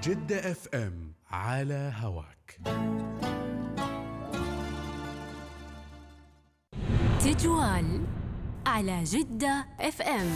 جدة اف ام على هواك. تجوال على جدة اف ام.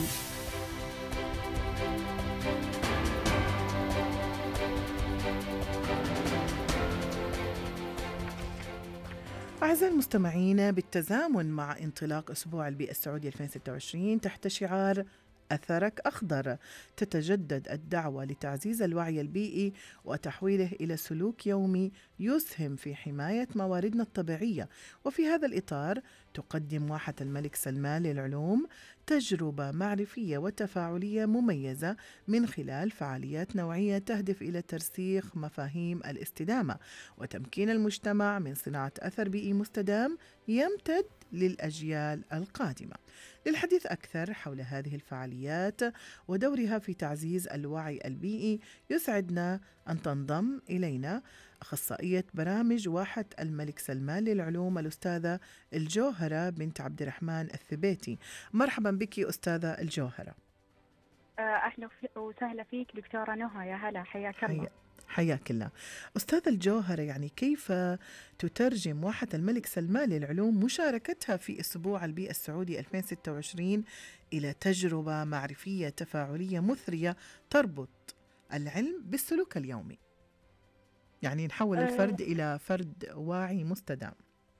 أعزائي المستمعين، بالتزامن مع انطلاق أسبوع البيئة السعودي 2026 تحت شعار أثرك أخضر، تتجدد الدعوة لتعزيز الوعي البيئي وتحويله إلى سلوك يومي يسهم في حماية مواردنا الطبيعية. وفي هذا الإطار تقدم واحة الملك سلمان للعلوم تجربة معرفية وتفاعلية مميزة من خلال فعاليات نوعية تهدف إلى ترسيخ مفاهيم الاستدامة وتمكين المجتمع من صناعة أثر بيئي مستدام يمتد للأجيال القادمة. للحديث أكثر حول هذه الفعاليات ودورها في تعزيز الوعي البيئي يسعدنا أن تنضم إلينا أخصائية برامج واحة الملك سلمان للعلوم الأستاذة الجوهرة بنت عبد الرحمن الثبيتي. مرحبا بك أستاذة الجوهرة. أهلا وسهلا فيك دكتورة نهى، يا هلا، حياك الله. حياك الله. أستاذ الجوهرة، يعني كيف تترجم واحة الملك سلمان للعلوم مشاركتها في أسبوع البيئة السعودي 2026 إلى تجربة معرفية تفاعلية مثرية تربط العلم بالسلوك اليومي، يعني نحول الفرد إلى فرد واعي مستدام؟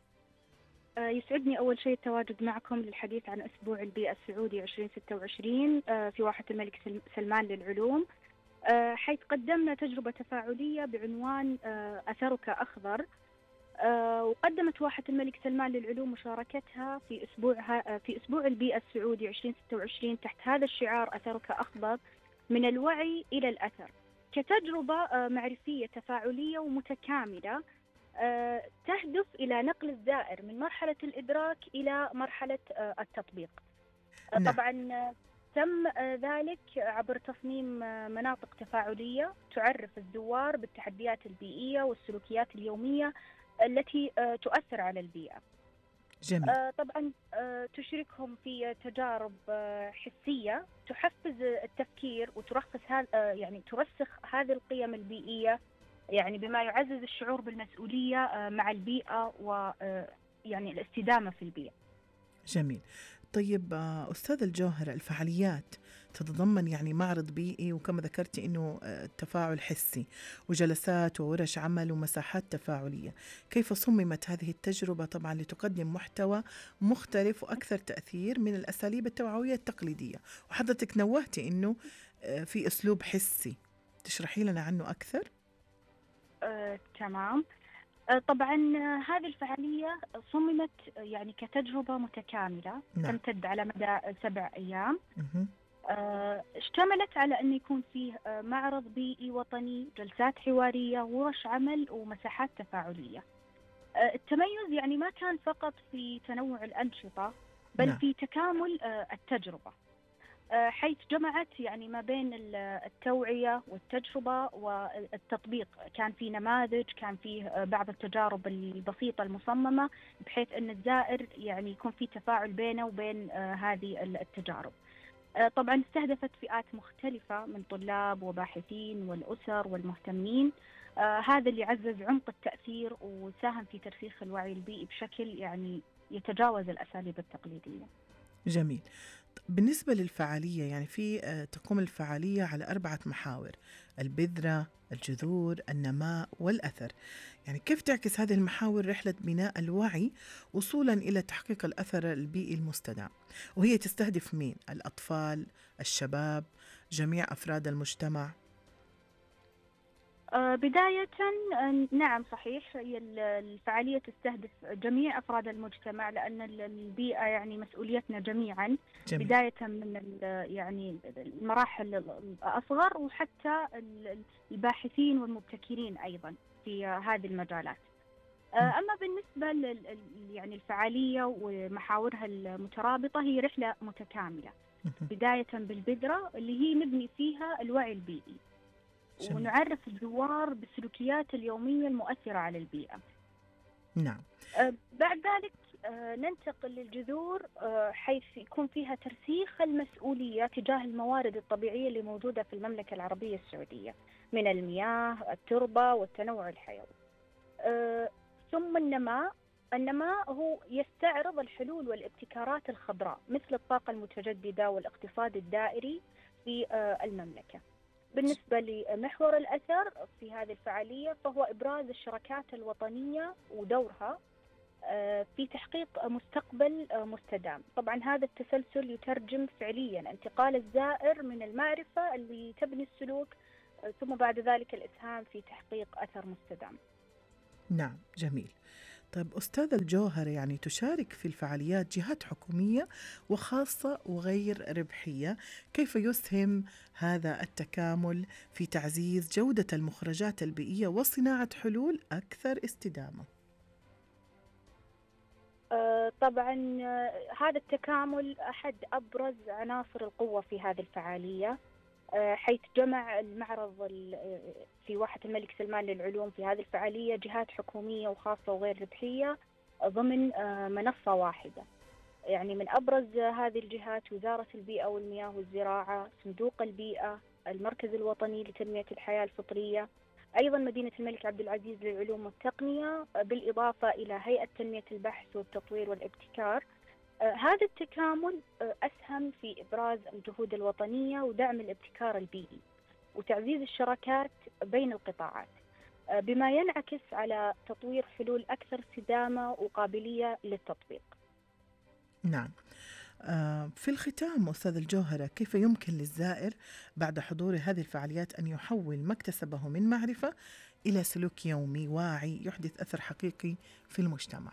يسعدني أول شيء التواجد معكم للحديث عن أسبوع البيئة السعودي 2026 في واحة الملك سلمان للعلوم، حيث قدمنا تجربة تفاعلية بعنوان أثرك أخضر. وقدمت واحة الملك سلمان للعلوم مشاركتها في أسبوع البيئة السعودي 2026 تحت هذا الشعار أثرك أخضر، من الوعي إلى الأثر، كتجربة معرفية تفاعلية ومتكاملة تهدف إلى نقل الزائر من مرحلة الإدراك إلى مرحلة التطبيق. طبعا تم ذلك عبر تصميم مناطق تفاعلية تعرف الزوار بالتحديات البيئية والسلوكيات اليومية التي تؤثر على البيئة. جميل. طبعا تشركهم في تجارب حسية تحفز التفكير ترسخ هذه القيم البيئية، يعني بما يعزز الشعور بالمسؤولية مع البيئة ويعني الاستدامة في البيئة. جميل. طيب أستاذ الجوهرة، الفعاليات تتضمن يعني معرض بيئي، وكما ذكرت أنه تفاعل حسي وجلسات وورش عمل ومساحات تفاعلية. كيف صممت هذه التجربة طبعا لتقدم محتوى مختلف وأكثر تأثير من الأساليب التوعوية التقليدية؟ وحضرتك نوهتي أنه في أسلوب حسي، تشرحي لنا عنه أكثر؟ تمام. طبعا هذه الفعالية صممت يعني كتجربة متكاملة تمتد على مدى 7 أيام. اشتملت على أن يكون فيه معرض بيئي وطني، جلسات حوارية، ورش عمل، ومساحات تفاعلية. التميز يعني ما كان فقط في تنوع الأنشطة، بل في تكامل التجربة، حيث جمعت يعني ما بين التوعية والتجربة والتطبيق. كان في نماذج، كان في بعض التجارب البسيطة المصممة بحيث أن الزائر يعني يكون في تفاعل بينه وبين هذه التجارب. طبعا استهدفت فئات مختلفة من طلاب وباحثين والأسر والمهتمين. هذا اللي عزز عمق التأثير وساهم في ترسيخ الوعي البيئي بشكل يعني يتجاوز الأساليب التقليدية. جميل. بالنسبة للفعالية، يعني في تقوم الفعالية على 4 محاور: البذرة، الجذور، النماء، والأثر. يعني كيف تعكس هذه المحاور رحلة بناء الوعي وصولا إلى تحقيق الأثر البيئي المستدام؟ وهي تستهدف مين؟ الأطفال، الشباب، جميع أفراد المجتمع؟ بداية نعم صحيح، هي الفعالية تستهدف جميع أفراد المجتمع، لأن البيئة يعني مسؤوليتنا جميعا. جميل. بداية من يعني المراحل الأصغر وحتى الباحثين والمبتكرين أيضا في هذه المجالات. أما بالنسبة يعني الفعالية ومحاورها المترابطة، هي رحلة متكاملة، بداية بالبذرة اللي هي نبني فيها الوعي البيئي، ونعرف الزوار بالسلوكيات اليومية المؤثرة على البيئة. نعم. بعد ذلك ننتقل للجذور حيث يكون فيها ترسيخ المسؤولية تجاه الموارد الطبيعية اللي موجودة في المملكة العربية السعودية من المياه، التربة والتنوع الحيوي. ثم النماء هو يستعرض الحلول والابتكارات الخضراء مثل الطاقة المتجددة والاقتصاد الدائري في المملكة. بالنسبة لمحور الأثر في هذه الفعالية فهو إبراز الشراكات الوطنية ودورها في تحقيق مستقبل مستدام. طبعا هذا التسلسل يترجم فعليا انتقال الزائر من المعرفة اللي تبني السلوك ثم بعد ذلك الإسهام في تحقيق أثر مستدام. نعم، جميل. طيب أستاذ الجوهر، يعني تشارك في الفعاليات جهات حكومية وخاصة وغير ربحية، كيف يسهم هذا التكامل في تعزيز جودة المخرجات البيئية وصناعة حلول أكثر استدامة؟ طبعا هذا التكامل أحد أبرز عناصر القوة في هذه الفعالية، حيث جمع المعرض في واحة الملك سلمان للعلوم في هذه الفعالية جهات حكومية وخاصة وغير ربحية ضمن منصة واحدة. يعني من أبرز هذه الجهات وزارة البيئة والمياه والزراعة، صندوق البيئة، المركز الوطني لتنمية الحياة الفطرية، أيضا مدينة الملك عبد العزيز للعلوم والتقنية، بالإضافة إلى هيئة تنمية البحث والتطوير والابتكار. هذا التكامل أسهم في إبراز الجهود الوطنية ودعم الابتكار البيئي وتعزيز الشراكات بين القطاعات، بما ينعكس على تطوير حلول أكثر استدامة وقابلية للتطبيق. نعم. في الختام أستاذ الجوهرة، كيف يمكن للزائر بعد حضور هذه الفعاليات أن يحول ما اكتسبه من معرفة إلى سلوك يومي واعي يحدث أثر حقيقي في المجتمع؟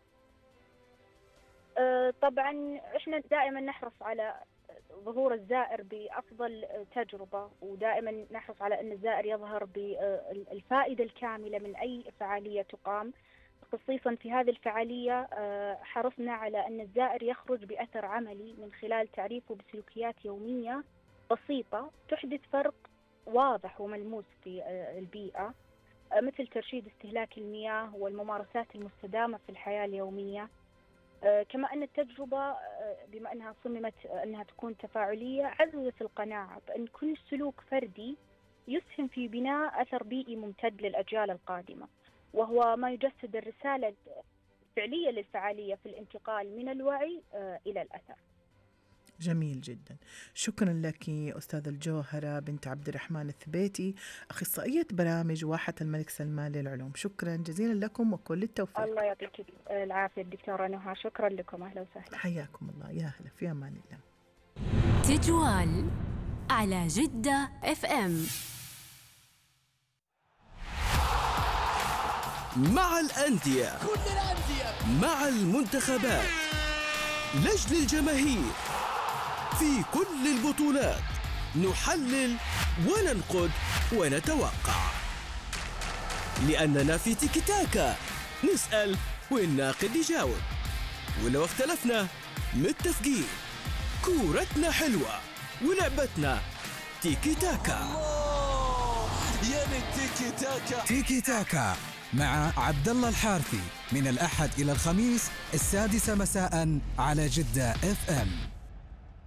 طبعا احنا دائما نحرص على ظهور الزائر بأفضل تجربة، ودائما نحرص على أن الزائر يظهر بالفائدة الكاملة من أي فعالية تقام. خصيصا في هذه الفعالية حرصنا على أن الزائر يخرج بأثر عملي من خلال تعريفه بسلوكيات يومية بسيطة تحدث فرق واضح وملموس في البيئة، مثل ترشيد استهلاك المياه والممارسات المستدامة في الحياة اليومية. كما أن التجربة بما أنها صممت أنها تكون تفاعلية عززت القناعة بأن كل سلوك فردي يسهم في بناء أثر بيئي ممتد للأجيال القادمة، وهو ما يجسد الرسالة الفعلية للفعالية في الانتقال من الوعي إلى الأثر. جميل جدا. شكرا لك أستاذ الجوهرة بنت عبد الرحمن الثبيتي، أخصائية برامج واحة الملك سلمان للعلوم. شكرا جزيلا لكم وكل التوفيق. الله يعطيك العافية دكتورة نهى، شكرا لكم، أهلا وسهلا. حياكم الله، يا هلا، في أمان الله. تجوال على جدة FM. مع الأندية، كل الأندية، مع المنتخبات، لجل الجماهير، في كل البطولات نحلل وننقد ونتوقع، لأننا في تيكي تاكا نسأل والناقد يجاوب، ولو اختلفنا متفقين. كورتنا حلوة ولعبتنا تيكي تاكا. يعني تيكي تاكا. تيكي تاكا مع عبد الله الحارثي من الأحد إلى الخميس 6 مساء على جدة FM.